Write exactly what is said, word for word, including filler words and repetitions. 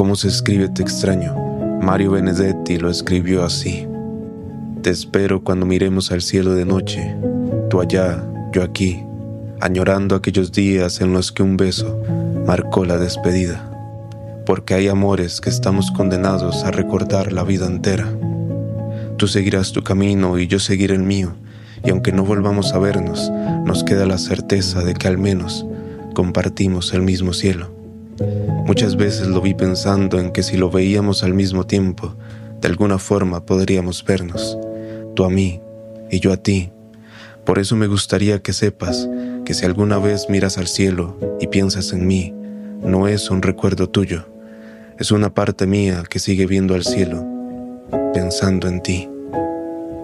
¿Cómo se escribe te extraño? Mario Benedetti lo escribió así. Te espero cuando miremos al cielo de noche, tú allá, yo aquí, añorando aquellos días en los que un beso marcó la despedida. Porque hay amores que estamos condenados a recordar la vida entera. Tú seguirás tu camino y yo seguiré el mío, y aunque no volvamos a vernos, nos queda la certeza de que al menos compartimos el mismo cielo. Muchas veces lo vi pensando en que si lo veíamos al mismo tiempo, de alguna forma podríamos vernos, tú a mí y yo a ti. Por eso me gustaría que sepas que si alguna vez miras al cielo y piensas en mí, no es un recuerdo tuyo, es una parte mía que sigue viendo al cielo, pensando en ti.